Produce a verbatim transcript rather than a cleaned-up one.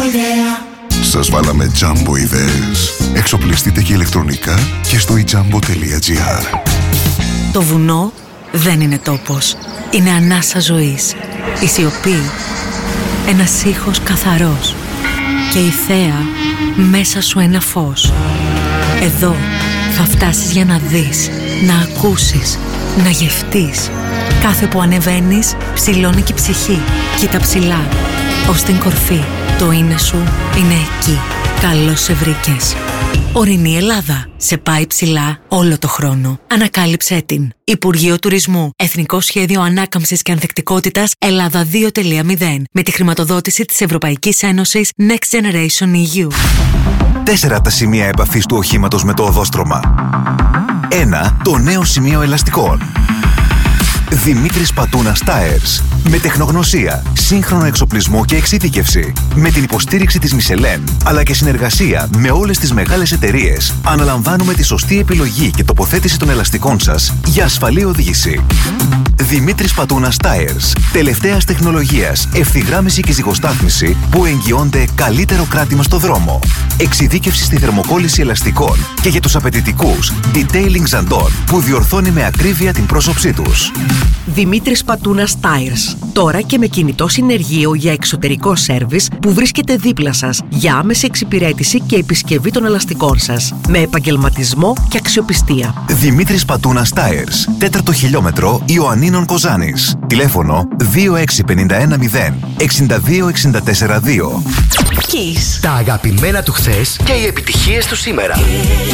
ιδέα. Σας βάλαμε Jumbo ιδέες. Εξοπλιστείτε και ηλεκτρονικά και στο e jumbo τελεία gr. Το βουνό δεν είναι τόπος. Είναι ανάσα ζωής. Η σιωπή, ένας ήχος καθαρός. Και η θέα, μέσα σου ένα φως. Εδώ θα φτάσεις για να δεις, να ακούσεις, να γευτείς. Κάθε που ανεβαίνεις, ψηλώνει και η ψυχή. Κοίτα ψηλά, ως την κορφή. Το είναι σου είναι εκεί. Καλώς σε βρήκες. Ορεινή Ελλάδα. Σε πάει ψηλά όλο το χρόνο. Ανακάλυψέ την. Υπουργείο Τουρισμού. Εθνικό Σχέδιο Ανάκαμψης και Ανθεκτικότητας Ελλάδα δύο τελεία μηδέν. Με τη χρηματοδότηση της Ευρωπαϊκής Ένωσης Next Generation ι γιου. Τέσσερα τα σημεία επαφής του οχήματος με το οδόστρωμα. Ένα, το νέο σημείο ελαστικών. Δημήτρης Πατούνας Tires. Με τεχνογνωσία, σύγχρονο εξοπλισμό και εξειδίκευση. Με την υποστήριξη της Michelin, αλλά και συνεργασία με όλες τις μεγάλες εταιρείες, αναλαμβάνουμε τη σωστή επιλογή και τοποθέτηση των ελαστικών σας για ασφαλή οδήγηση. Δημήτρης Πατούνας Tires. Τελευταίας τεχνολογίας, ευθυγράμμιση και ζυγοστάθμιση που εγγυώνται καλύτερο κράτημα στο δρόμο. Εξειδίκευση στη θερμοκόλληση ελαστικών και για τους απαιτητικούς Detailing Zandon που διορθώνει με ακρίβεια την πρόσωψή τους. Δημήτρης Πατούνας Tires. Τώρα και με κινητό συνεργείο για εξωτερικό σέρβις που βρίσκεται δίπλα σας για άμεση εξυπηρέτηση και επισκευή των ελαστικών σας. Με επαγγελματισμό και αξιοπιστία. Δημήτρης Πατούνας Tires. Τέταρτο χιλιόμετρο Ιωαννίνων Κοζάνης. Τηλέφωνο δύο έξι πέντε ένα μηδέν εξήντα δύο εξήντα τέσσερα δύο. Kiss. Τα αγαπημένα του χθες και οι επιτυχίες του σήμερα.